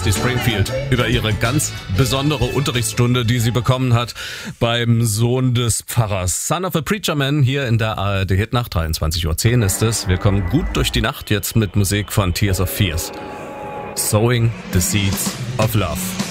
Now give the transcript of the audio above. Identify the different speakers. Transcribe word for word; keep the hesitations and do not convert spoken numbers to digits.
Speaker 1: Misty Springfield über ihre ganz besondere Unterrichtsstunde, die sie bekommen hat beim Sohn des Pfarrers. Son of a Preacher Man hier in der A R D Hitnacht. dreiundzwanzig Uhr zehn ist es. Wir kommen gut durch die Nacht jetzt mit Musik von Tears of Fears. Sowing the Seeds of Love.